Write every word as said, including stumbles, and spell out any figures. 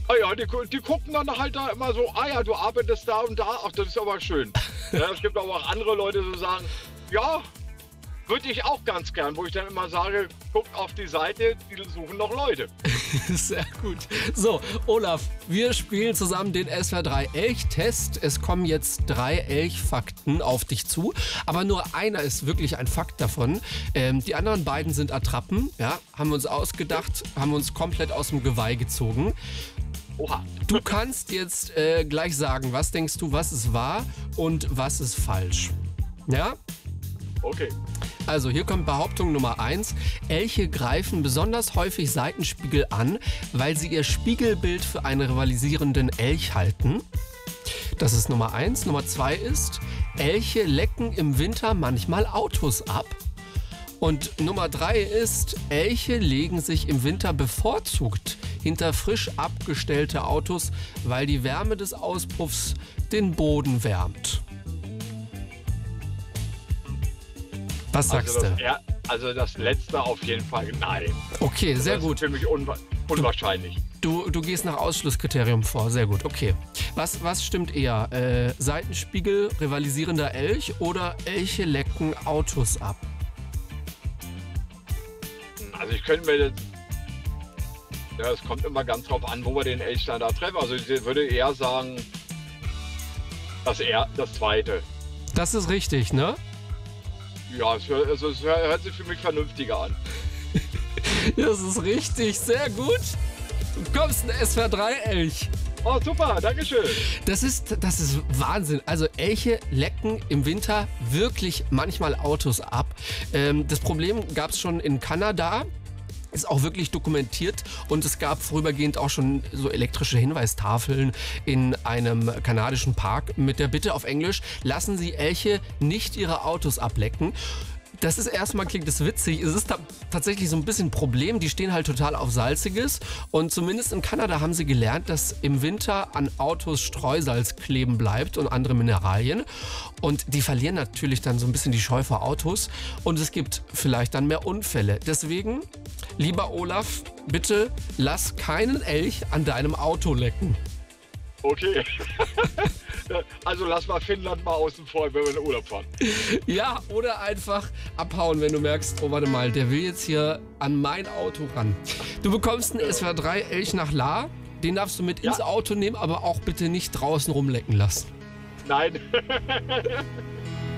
Ah ja, die, gu- die gucken dann halt da immer so, ah ja, du arbeitest da und da, ach, das ist aber schön. Ja, es gibt aber auch andere Leute, die sagen, ja, würde ich auch ganz gern, wo ich dann immer sage, guckt auf die Seite, die suchen noch Leute. Sehr gut. So, Olaf, wir spielen zusammen den S W R drei Elchtest. Es kommen jetzt drei Elchfakten auf dich zu, aber nur einer ist wirklich ein Fakt davon. Ähm, die anderen beiden sind Attrappen, ja, haben wir uns ausgedacht, haben wir uns komplett aus dem Geweih gezogen. Oha. Du kannst jetzt äh, gleich sagen, was denkst du, was ist wahr und was ist falsch. Ja? Okay. Also hier kommt Behauptung Nummer eins. Elche greifen besonders häufig Seitenspiegel an, weil sie ihr Spiegelbild für einen rivalisierenden Elch halten. Das ist Nummer eins. Nummer zwei ist, Elche lecken im Winter manchmal Autos ab. Und Nummer drei ist, Elche legen sich im Winter bevorzugt hinter frisch abgestellte Autos, weil die Wärme des Auspuffs den Boden wärmt. Was sagst Also das, du? er, also das letzte auf jeden Fall nein. Okay, sehr das gut. ist für mich unwa unwahrscheinlich. Du, du gehst nach Ausschlusskriterium vor, sehr gut, okay. Was, was stimmt eher? Äh, Seitenspiegel, rivalisierender Elch oder Elche lecken Autos ab? Also ich könnte mir das, ja, es kommt immer ganz drauf an, wo wir den Elch dann da treffen. Also ich würde eher sagen, dass er das zweite. Das ist richtig, ne? Ja, es, hört- also es hört sich für mich vernünftiger an. Das ist richtig, sehr gut. Du kommst ein S W R drei Elch. Oh, super, Dankeschön. Das ist, das ist Wahnsinn. Also Elche lecken im Winter wirklich manchmal Autos ab. Ähm, das Problem gab es schon in Kanada. Ist auch wirklich dokumentiert und es gab vorübergehend auch schon so elektrische Hinweistafeln in einem kanadischen Park mit der Bitte auf Englisch, lassen Sie Elche nicht ihre Autos ablecken. Das ist erstmal, klingt das witzig, es ist ta tatsächlich so ein bisschen ein Problem, die stehen halt total auf Salziges und zumindest in Kanada haben sie gelernt, dass im Winter an Autos Streusalz kleben bleibt und andere Mineralien und die verlieren natürlich dann so ein bisschen die Scheu vor Autos und es gibt vielleicht dann mehr Unfälle. Deswegen, lieber Olaf, bitte lass keinen Elch an deinem Auto lecken. Okay. Also lass mal Finnland mal außen vor, wenn wir in den Urlaub fahren. Ja, oder einfach abhauen, wenn du merkst, oh warte mal, der will jetzt hier an mein Auto ran. Du bekommst einen S W R drei Elch nach La, den darfst du mit Ja. ins Auto nehmen, aber auch bitte nicht draußen rumlecken lassen. Nein.